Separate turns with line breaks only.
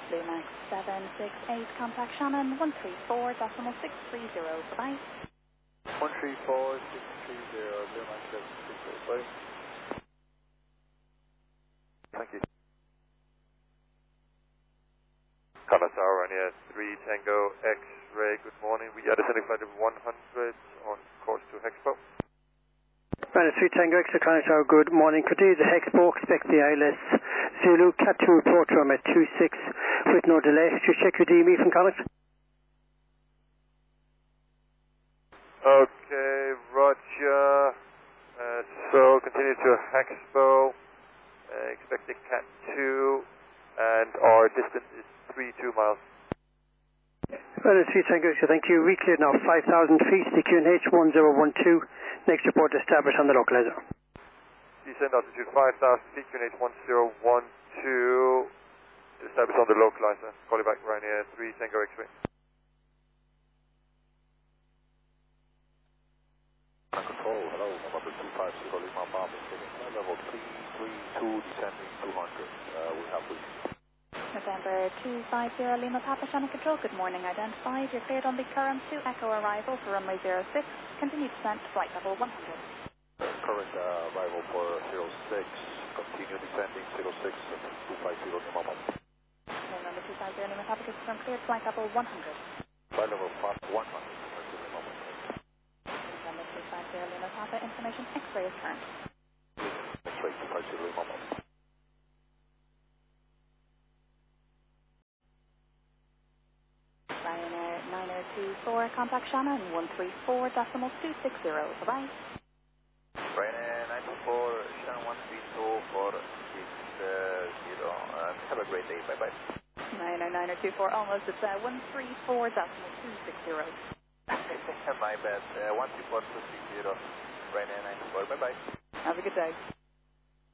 Lumax 768, contact Shannon 134.630, bye.
134.630, Lumax 768, bye. Thank you. Kalasar, Ryanair 3 Tango X-Ray, good morning. We are descending flight of 100 on course to Hexpo.
Ryanair 3 Tango X-Ray, Kalasar, good morning. Continue the Hexpo, expect the ILS Zulu Cat 2 report from at 26 with no delay. Just check your DME from Connacht.
Okay, Roger. So continue to Hexpo, expecting Cat 2, and our distance is 32 miles.
Ryanair 3 Tango X-Ray, thank you. We cleared now 5,000 feet, the QNH 1012. Next report established on the localizer.
Descend altitude 5,000 feet, QNH 1012. Established on the localizer. Call you back, Ryanair 3 Tango X-Ray. Control, hello, November 250 Lima Bravo, level 332, descending 200. We have reached.
November 250 Lima Papa Shannon Control, good morning, identified. You're cleared on the current to Echo arrival for runway 06. Continue descent to flight level 100.
Current arrival for 06. Continue descending 06 250 Lima Papa.
November 250 Lima Papa confirmed cleared flight level 100.
Flight level 100.
November 250 Lima Papa, information X-ray is current.
X-ray 250 Lima Papa.
Ryanair 9024, contact Shannon 134.260, bye-bye.
Ryanair 924, Shannon 134.660, have a great day, bye-bye.
Ryanair 9024, almost, it's 134.260.
My bad, 134.260, Ryanair 924, bye-bye.
Have a good day.